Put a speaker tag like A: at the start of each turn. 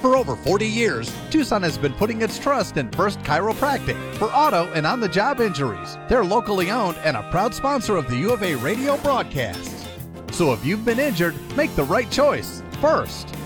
A: For over 40 years, Tucson has been putting its trust in First Chiropractic for auto and on-the-job injuries. They're locally owned and a proud sponsor of the U of A radio broadcasts. So if you've been injured, make the right choice. First.